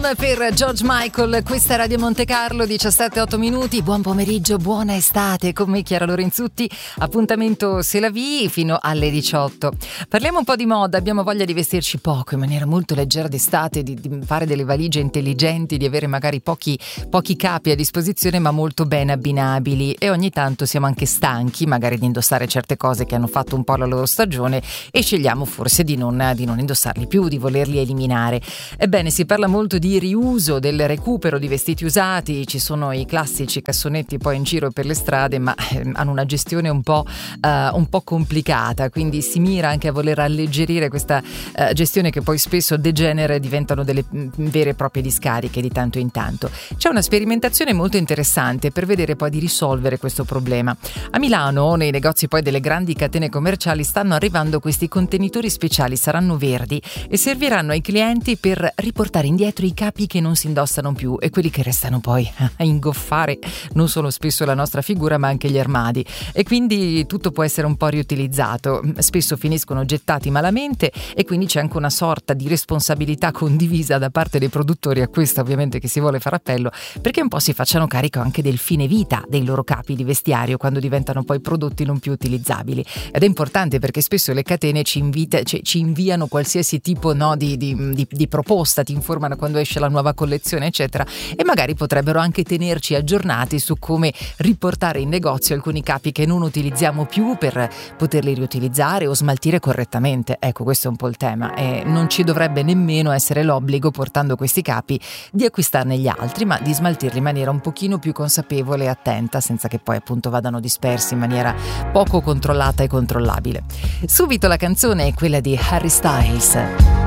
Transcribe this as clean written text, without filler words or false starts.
Per George Michael, questa è Radio Monte Carlo, 17:08 minuti. Buon pomeriggio, buona estate con me Chiara Lorenzutti. Appuntamento C'est la vie fino alle 18. Parliamo un po' di moda, abbiamo voglia di vestirci poco, in maniera molto leggera d'estate, di fare delle valigie intelligenti, di avere magari pochi capi a disposizione ma molto ben abbinabili, e ogni tanto siamo anche stanchi magari di indossare certe cose che hanno fatto un po' la loro stagione e scegliamo forse di non indossarli più, di volerli eliminare. Ebbene, si parla molto di riuso, del recupero di vestiti usati. Ci sono i classici cassonetti poi in giro per le strade, ma hanno una gestione un po' complicata, quindi si mira anche a voler alleggerire questa gestione che poi spesso degenera e diventano delle vere e proprie discariche di tanto in tanto. C'è una sperimentazione molto interessante per vedere poi di risolvere questo problema. A Milano, nei negozi poi delle grandi catene commerciali, stanno arrivando questi contenitori speciali, saranno verdi e serviranno ai clienti per riportare indietro i capi che non si indossano più e quelli che restano poi a ingoffare non solo spesso la nostra figura ma anche gli armadi, e quindi tutto può essere un po' riutilizzato. Spesso finiscono gettati malamente e quindi c'è anche una sorta di responsabilità condivisa da parte dei produttori, a questa ovviamente che si vuole fare appello, perché un po' si facciano carico anche del fine vita dei loro capi di vestiario quando diventano poi prodotti non più utilizzabili. Ed è importante perché spesso le catene ci inviano qualsiasi tipo di proposta, ti informano quando esce la nuova collezione eccetera, e magari potrebbero anche tenerci aggiornati su come riportare in negozio alcuni capi che non utilizziamo più per poterli riutilizzare o smaltire correttamente. Ecco, questo è un po' il tema, e non ci dovrebbe nemmeno essere l'obbligo, portando questi capi, di acquistarne gli altri, ma di smaltirli in maniera un pochino più consapevole e attenta, senza che poi appunto vadano dispersi in maniera poco controllata e controllabile. Subito la canzone è quella di Harry Styles.